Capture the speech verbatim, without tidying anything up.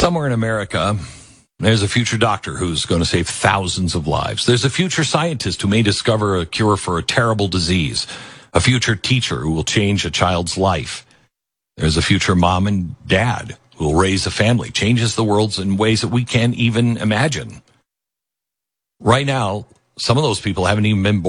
Somewhere in America, there's a future doctor who's going to save thousands of lives. There's a future scientist who may discover a cure for a terrible disease. A future teacher who will change a child's life. There's a future mom and dad who will raise a family, changes the world in ways that we can't even imagine. Right now, some of those people haven't even been born.